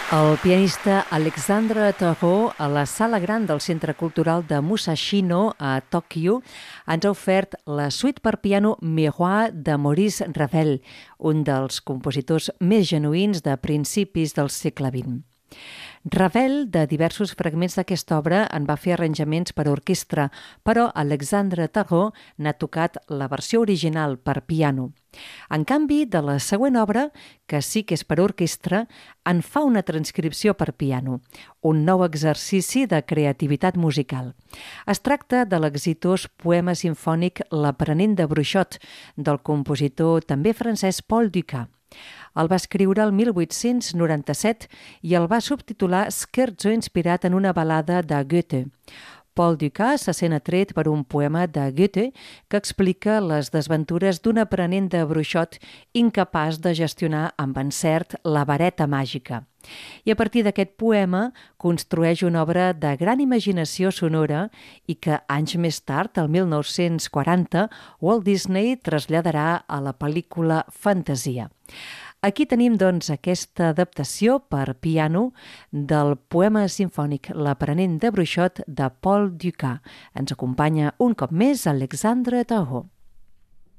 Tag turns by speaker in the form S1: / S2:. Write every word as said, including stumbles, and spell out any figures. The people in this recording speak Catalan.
S1: El pianista Alexandre Tarot, a la Sala Gran del Centre Cultural de Musashino, a Tòquio, ens ha ofert la suite per piano Miroir de Maurice Ravel, un dels compositors més genuïns de principis del segle vint. Ravel, de diversos fragments d'aquesta obra, en va fer arranjaments per a orquestra, però Alexandre Tarot n'ha tocat la versió original per piano. En canvi, de la següent obra, que sí que és per a orquestra, en fa una transcripció per piano, un nou exercici de creativitat musical. Es tracta de l'exitós poema simfònic L'aprenent de Bruixot, del compositor també francès Paul Dukas. El va escriure el mil vuit-cents noranta-set i el va subtitular Scherzo inspirat en una balada de Goethe. Paul Dukas se sent atret per un poema de Goethe que explica les desventures d'un aprenent de bruixot incapaç de gestionar amb encert la vareta màgica. I a partir d'aquest poema construeix una obra de gran imaginació sonora i que anys més tard, el mil nou-cents quaranta, Walt Disney traslladarà a la pel·lícula Fantasia. Aquí tenim, doncs, aquesta adaptació per piano del poema simfònic L'aprenent de Bruixot de Paul Dukas. Ens acompanya un cop més Alexandre Tarot.